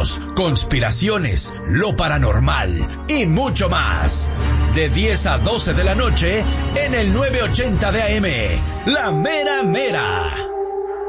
mitos, conspiraciones, lo paranormal y mucho más. De 10 a 12 de la noche en el 980 de AM, La Mera Mera.